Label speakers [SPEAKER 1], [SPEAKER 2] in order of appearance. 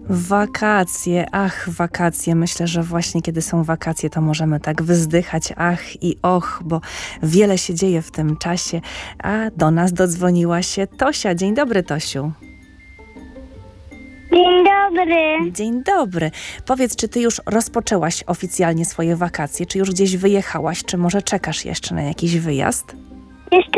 [SPEAKER 1] Wakacje, ach, wakacje. Myślę, że właśnie kiedy są wakacje, to możemy tak wyzdychać ach i och, bo wiele się dzieje w tym czasie. A do nas dodzwoniła się Tosia. Dzień dobry, Tosiu.
[SPEAKER 2] Dzień dobry.
[SPEAKER 1] Dzień dobry. Powiedz, czy ty już rozpoczęłaś oficjalnie swoje wakacje? Czy już gdzieś wyjechałaś? Czy może czekasz jeszcze na jakiś wyjazd?
[SPEAKER 2] Jeszcze